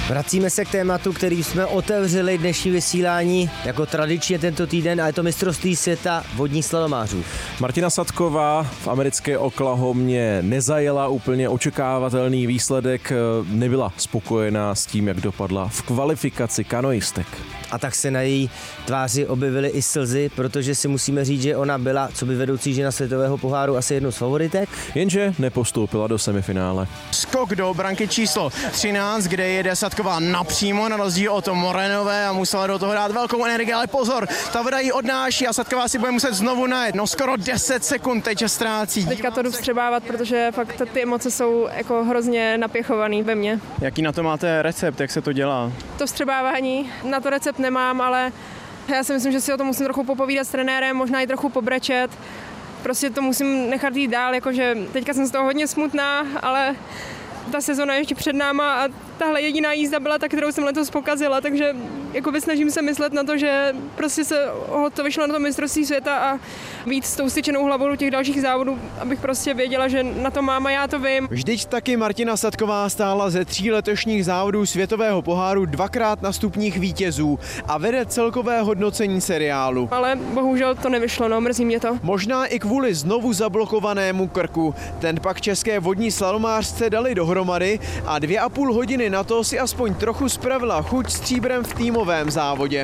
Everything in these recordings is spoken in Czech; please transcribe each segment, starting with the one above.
Vracíme se k tématu, který jsme otevřeli dnešní vysílání jako tradičně tento týden, a je to mistrovství světa vodních slalomářů. Martina Sadková v americké Oklahomě nezajela úplně očekávatelný výsledek, nebyla spokojená s tím, jak dopadla v kvalifikaci kanoistek. A tak se na její tváři objevily i slzy, protože si musíme říct, že ona byla, co by vedoucí žena světového poháru, asi jednou z favoritek. Jenže nepostoupila do semifinále. Skok do branky číslo 13, kde jede Sadková napřímo, na rozdíl od Morenové, a musela do toho dát velkou energii, ale pozor, ta voda ji odnáší a Sadková si bude muset znovu najet. No skoro 10 sekund teď ztrácí. Teďka to jdu vstřebávat, protože fakt ty emoce jsou jako hrozně napěchovaný ve mně. Jaký na to máte recept, jak se to dělá? To vstřebávání, na to recept nemám, ale já si myslím, že si o tom musím trochu popovídat s trenérem, možná i trochu pobrečet. Prostě to musím nechat jít dál, jakože teďka jsem z toho hodně smutná, ale ta sezona je ještě před náma a tahle jediná jízda byla ta, kterou jsem letos pokazila, takže jakoby snažím se myslet na to, že prostě se to vyšlo na to mistrovství světa a být s tou styčenou hlavou do těch dalších závodů, abych prostě věděla, že na to mám a já to vím. Vždyť taky Martina Sadková stála ze 3 letošních závodů světového poháru 2krát na stupních vítězů a vede celkové hodnocení seriálu. Ale bohužel to nevyšlo, no, mrzí mě to. Možná i kvůli znovu zablokovanému krku. Ten pak české vodní slalomářce dali dohromady a 2,5 hodiny na to si aspoň trochu spravila chuť stříbrem v týmovém závodě.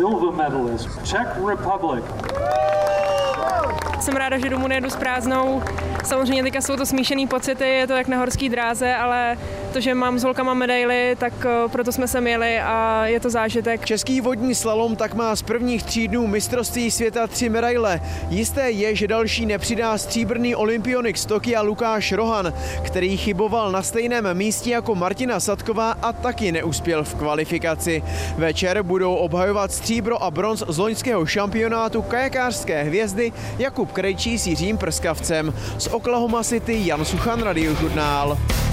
Jsem ráda, že domů nejedu s prázdnou. Samozřejmě teďka jsou to smíšený pocity, je to jak na horský dráze, ale to, že mám s holkama medaily, tak proto jsme sem jeli a je to zážitek. Český vodní slalom tak má z prvních 3 dnů mistrovství světa 3 medaile. Jisté je, že další nepřidá stříbrný olympionik z Tokia Lukáš Rohan, který chyboval na stejném místě jako Martina Sadková a taky neuspěl v kvalifikaci. Večer budou obhajovat stříbro a bronz z loňského šampionátu kajakářské hvězdy Jakub Krejčí s Jiřím Prskavcem. Z Oklahoma City Jan Suchan, Radiožurnál.